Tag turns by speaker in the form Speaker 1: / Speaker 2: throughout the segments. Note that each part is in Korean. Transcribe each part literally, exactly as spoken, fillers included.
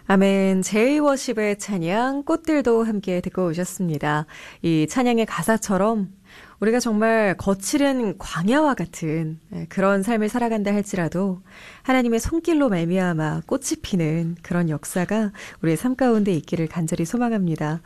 Speaker 1: 아멘. 제이워십의 찬양, 꽃들도 함께 듣고 오셨습니다. 이 찬양의 가사처럼 우리가 정말 거칠은 광야와 같은 그런 삶을 살아간다 할지라도 하나님의 손길로 말미암아 꽃이 피는 그런 역사가 우리의 삶 가운데 있기를 간절히 소망합니다.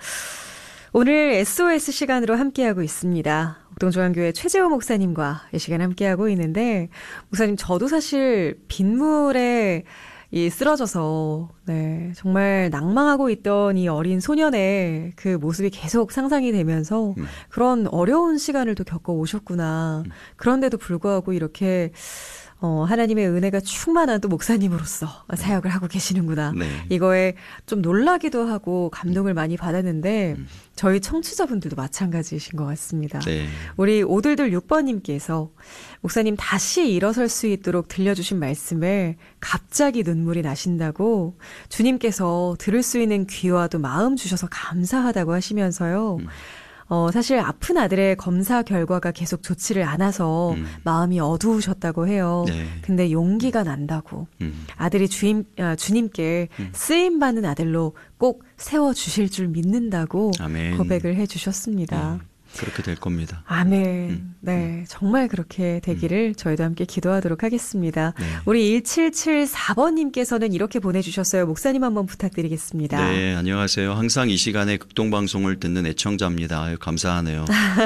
Speaker 1: 오늘 에스오에스 시간으로 함께하고 있습니다. 옥동중앙교회 최재호 목사님과 이 시간 함께하고 있는데, 목사님 저도 사실 빗물에 이 쓰러져서 네, 정말 낭망하고 있던 이 어린 소년의 그 모습이 계속 상상이 되면서 음. 그런 어려운 시간을 또 겪어 오셨구나. 음. 그런데도 불구하고 이렇게 어, 하나님의 은혜가 충만한 또 목사님으로서 사역을 하고 계시는구나. 네. 이거에 좀 놀라기도 하고 감동을 많이 받았는데 음. 저희 청취자분들도 마찬가지이신 것 같습니다. 네. 우리 오들들 육 번님께서 목사님 다시 일어설 수 있도록 들려주신 말씀에 갑자기 눈물이 나신다고 주님께서 들을 수 있는 귀와 또 마음 주셔서 감사하다고 하시면서요. 음. 어, 사실 아픈 아들의 검사 결과가 계속 좋지를 않아서 음. 마음이 어두우셨다고 해요. 네. 근데 용기가 난다고. 음. 아들이 주임, 아, 주님께 음. 쓰임받는 아들로 꼭 세워주실 줄 믿는다고 아멘. 고백을 해주셨습니다. 음.
Speaker 2: 그렇게 될 겁니다.
Speaker 1: 아멘. 음. 네, 정말 그렇게 되기를 음. 저희도 함께 기도하도록 하겠습니다. 네. 우리 일칠칠사 번님께서는 이렇게 보내주셨어요. 목사님 한번 부탁드리겠습니다.
Speaker 2: 네, 안녕하세요. 항상 이 시간에 극동방송을 듣는 애청자입니다. 아유, 감사하네요.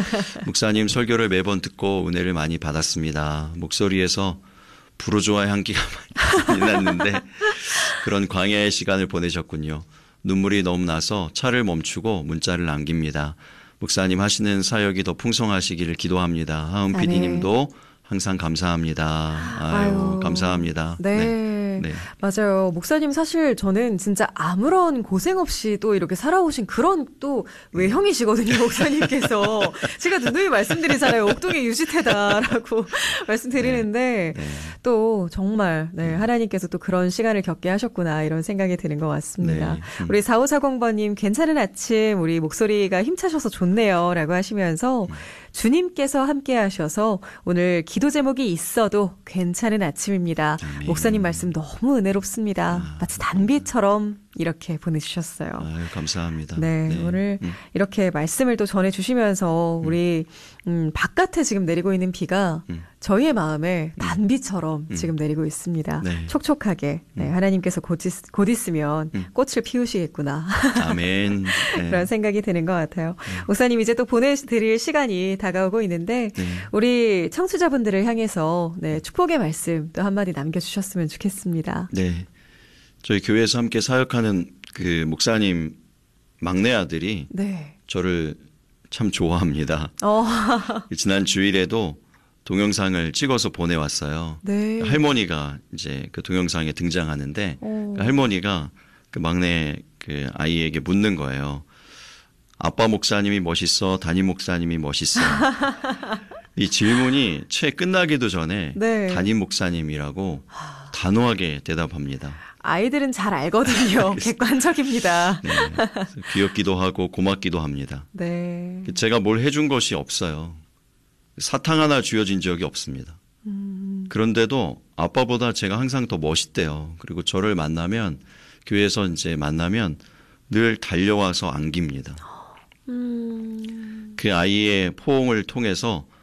Speaker 2: 목사님 설교를 매번 듣고 은혜를 많이 받았습니다. 목소리에서 불호조화의 향기가 많이 났는데 그런 광야의 시간을 보내셨군요. 눈물이 너무 나서 차를 멈추고 문자를 남깁니다. 목사님 하시는 사역이 더 풍성하시기를 기도합니다. 하은 피디님도 항상 감사합니다. 아유, 아유 감사합니다.
Speaker 1: 네. 네. 네. 맞아요. 목사님 사실 저는 진짜 아무런 고생 없이 또 이렇게 살아오신 그런 또 외형이시거든요. 목사님께서. 제가 누누이 말씀드리잖아요. 옥동의 유지태다라고 말씀드리는데 네. 네. 또 정말 네, 하나님께서 또 그런 시간을 겪게 하셨구나 이런 생각이 드는 것 같습니다. 네. 음. 우리 사오사공 번님 괜찮은 아침 우리 목소리가 힘차셔서 좋네요 라고 하시면서 음. 주님께서 함께 하셔서 오늘 기도 제목이 있어도 괜찮은 아침입니다. 아멘. 목사님 말씀 너무 은혜롭습니다. 아, 마치 단비처럼 이렇게 보내주셨어요.
Speaker 2: 아유, 감사합니다.
Speaker 1: 네, 네. 오늘 음. 이렇게 말씀을 또 전해주시면서 우리 음, 바깥에 지금 내리고 있는 비가 음. 저희의 마음에 단비처럼 음. 지금 내리고 있습니다. 네. 촉촉하게 네, 음. 하나님께서 곧, 있, 곧 있으면 음. 꽃을 피우시겠구나.
Speaker 2: 아멘. 네.
Speaker 1: 그런 생각이 드는 것 같아요. 네. 목사님 이제 또 보내드릴 시간이 다가오고 있는데 네. 우리 청취자분들을 향해서 네, 축복의 말씀 또 한마디 남겨주셨으면 좋겠습니다.
Speaker 2: 네. 저희 교회에서 함께 사역하는 그 목사님 막내 아들이 네. 저를 참 좋아합니다. 어. 지난 주일에도 동영상을 찍어서 보내왔어요. 네. 할머니가 이제 그 동영상에 등장하는데 그 할머니가 그 막내 그 아이에게 묻는 거예요. 아빠 목사님이 멋있어, 담임 목사님이 멋있어. 이 질문이 채 끝나기도 전에 네. 담임 목사님이라고 단호하게 대답합니다.
Speaker 1: 아이들은 잘 알거든요. 객관적입니다.
Speaker 2: 네, 귀엽기도 하고 고맙기도 합니다. 네. 제가 뭘 해준 것이 없어요. 사탕 하나 쥐어진 적이 없습니다. 음. 그런데도 아빠보다 제가 항상 더 멋있대요. 그리고 저를 만나면 교회에서 이제 만나면 늘 달려와서 안깁니다. 음. 그 아이의 포옹을 통해서